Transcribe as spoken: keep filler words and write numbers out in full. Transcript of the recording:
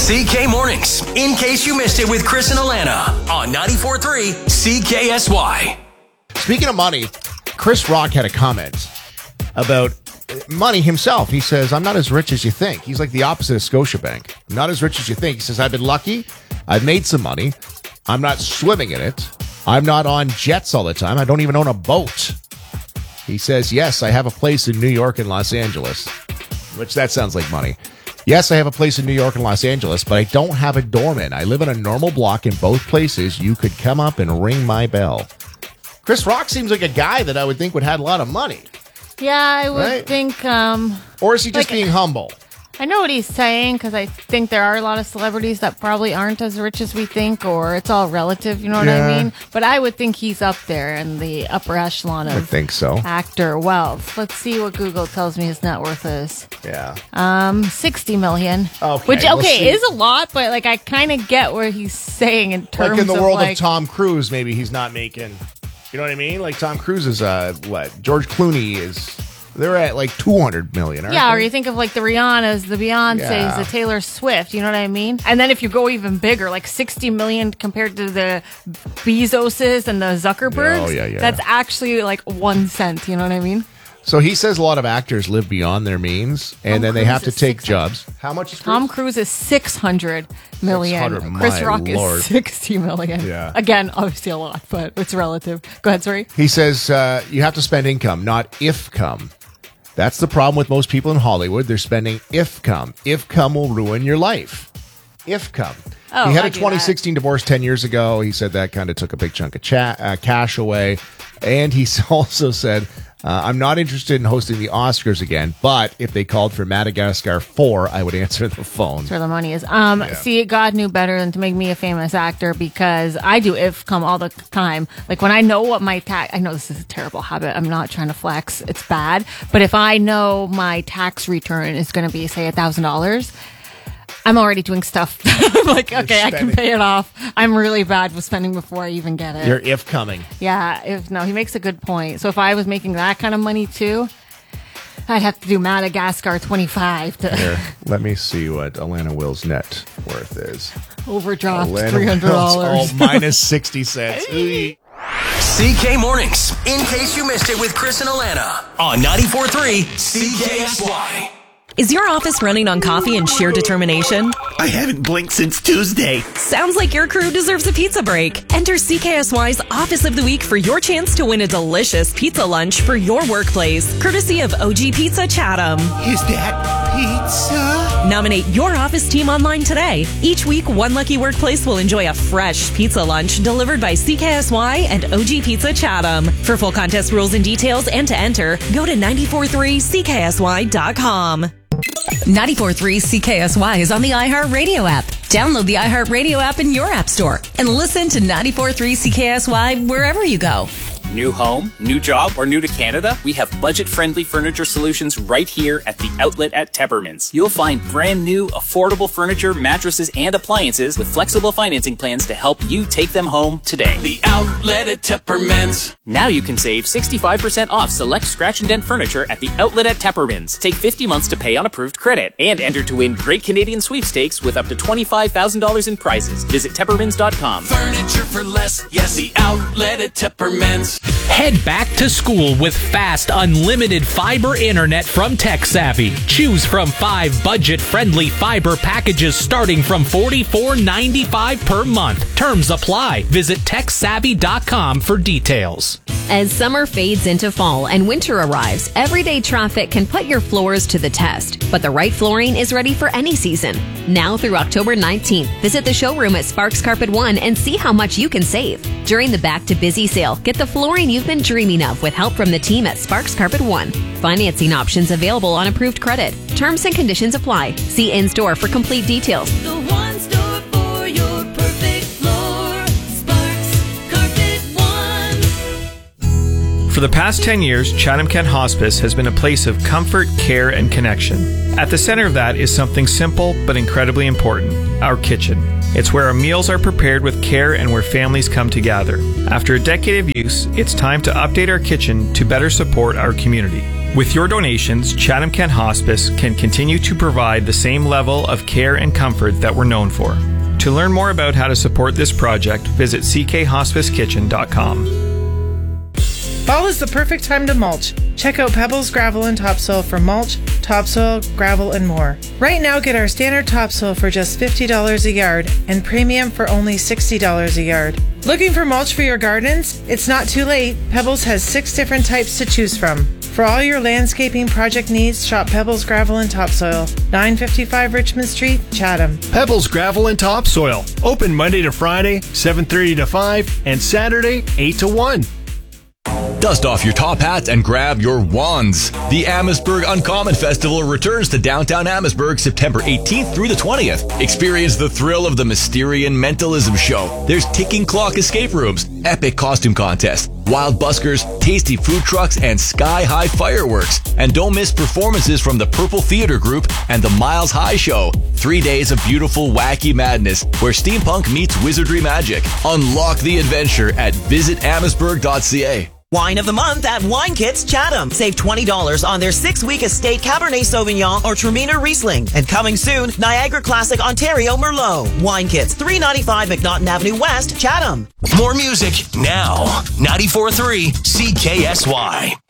C K Mornings, in case you missed it with Chris and Alana on ninety-four point three C K S Y. Speaking of money, Chris Rock had a comment about money himself. He says, I'm not as rich as you think. He's like the opposite of Scotiabank. I'm not as rich as you think. He says, I've been lucky. I've made some money. I'm not swimming in it. I'm not on jets all the time. I don't even own a boat. He says, yes, I have a place in New York and Los Angeles, which that sounds like money. Yes, I have a place in New York and Los Angeles, but I don't have a doorman. I live in a normal block in both places. You could come up and ring my bell. Chris Rock seems like a guy that I would think would have a lot of money. Yeah, I would Right? think... Um, Or is he just like, being humble? I know what he's saying, because I think there are a lot of celebrities that probably aren't as rich as we think, or it's all relative, you know what Yeah. I mean? But I would think he's up there in the upper echelon I of think so. actor wealth. Let's see what Google tells me his net worth is. Yeah. Um, sixty million. Okay, Which, we'll okay, see. is a lot, but like I kind of get where he's saying in terms Like in the of world like, of Tom Cruise, maybe he's not making, you know what I mean? Like Tom Cruise is, uh, what? George Clooney is, they're at like two hundred million, aren't yeah, they? or you think of like the Rihannas, the Beyoncés, Yeah. the Taylor Swift, you know what I mean? And then if you go even bigger, like sixty million compared to the Bezoses and the Zuckerbergs, Oh, yeah, yeah. that's actually like one cent, you know what I mean? So he says a lot of actors live beyond their means, and Tom then they Cruise have to is take six hundred. jobs. How much is Tom Cruise? Cruise is six hundred million. six hundred, Chris my Rock Lord. is sixty million. Yeah. Again, obviously a lot, but it's relative. Go ahead, sorry. He says uh, you have to spend income, not if come. That's the problem with most people in Hollywood. They're spending if come. If come will ruin your life. If come. Oh, he had I a do twenty sixteen divorce ten years ago. He said that kind of took a big chunk of cha- uh, cash away. And he also said, uh, I'm not interested in hosting the Oscars again, but if they called for Madagascar four, I would answer the phone. That's where the money is. Um, Yeah. See, God knew better than to make me a famous actor because I do if come all the time. Like when I know what my tax, I know this is a terrible habit. I'm not trying to flex. It's bad. But if I know my tax return is going to be, say, a thousand dollars, I'm already doing stuff. I'm like, okay, I can spending. pay it off. I'm really bad with spending before I even get it. You're if coming. Yeah, if no, he makes a good point. So if I was making that kind of money too, I'd have to do Madagascar twenty-five to Here, let me see what Alana Will's net worth is. overdraft Alana three hundred dollars. Will's, oh, minus sixty cents. Ooh. C K Mornings, in case you missed it with Chris and Alana on ninety-four point three C K S Y. Is your office running on coffee and sheer determination? I haven't blinked since Tuesday. Sounds like your crew deserves a pizza break. Enter C K S Y's Office of the Week for your chance to win a delicious pizza lunch for your workplace, courtesy of O G Pizza Chatham. Is that pizza? Nominate your office team online today. Each week, one lucky workplace will enjoy a fresh pizza lunch delivered by C K S Y and O G Pizza Chatham. For full contest rules and details and to enter, go to nine four three C K S Y dot com. ninety-four point three C K S Y is on the iHeartRadio app. Download the iHeartRadio app in your app store and listen to ninety-four point three C K S Y wherever you go. New home, new job, or new to Canada? We have budget-friendly furniture solutions right here at the outlet at Teppermans. You'll find brand new, affordable furniture, mattresses, and appliances with flexible financing plans to help you take them home today. The outlet at Teppermans. Now you can save sixty-five percent off select scratch and dent furniture at the outlet at Teppermans. Take fifty months to pay on approved credit and enter to win great Canadian sweepstakes with up to twenty-five thousand dollars in prizes. Visit Teppermans dot com. Furniture for less, yes, the outlet at Teppermans. Head back to school with fast, unlimited fiber internet from TechSavvy. Choose from five budget-friendly fiber packages starting from forty-four ninety-five per month. Terms apply. Visit tech savvy dot com for details. As summer fades into fall and winter arrives, everyday traffic can put your floors to the test. But the right flooring is ready for any season. Now through October nineteenth, visit the showroom at Sparks Carpet One and see how much you can save. During the Back to Busy sale, get the flooring you've been dreaming of with help from the team at Sparks Carpet One. Financing options available on approved credit. Terms and conditions apply. See in-store for complete details. The one store for your perfect floor. Sparks Carpet One. For the past ten years, Chatham-Kent Hospice has been a place of comfort, care, and connection. At the center of that is something simple but incredibly important, our kitchen. It's where our meals are prepared with care and where families come to gather. After a decade of use, it's time to update our kitchen to better support our community. With your donations, Chatham-Kent Hospice can continue to provide the same level of care and comfort that we're known for. To learn more about how to support this project, visit c k hospice kitchen dot com. Fall is the perfect time to mulch. Check out Pebbles Gravel and Topsoil for mulch, topsoil, gravel, and more. Right now, get our standard topsoil for just fifty dollars a yard and premium for only sixty dollars a yard. Looking for mulch for your gardens? It's not too late. Pebbles has six different types to choose from. For all your landscaping project needs, shop Pebbles Gravel and Topsoil, nine fifty-five Richmond Street, Chatham. Pebbles Gravel and Topsoil. Open Monday to Friday, seven thirty to five, and Saturday, eight to one. Dust off your top hats and grab your wands. The Amherstburg Uncommon Festival returns to downtown Amherstburg September eighteenth through the twentieth. Experience the thrill of the Mysterian Mentalism Show. There's ticking clock escape rooms, epic costume contests, wild buskers, tasty food trucks, and sky-high fireworks. And don't miss performances from the Purple Theater Group and the Miles High Show. Three days of beautiful, wacky madness where steampunk meets wizardry magic. Unlock the adventure at visit amherstburg dot c a. Wine of the month at Wine Kits Chatham. Save twenty dollars on their six-week estate Cabernet Sauvignon or Traminer Riesling. And coming soon, Niagara Classic Ontario Merlot. Wine Kits, three ninety-five McNaughton Avenue West, Chatham. More music now. ninety-four point three C K S Y.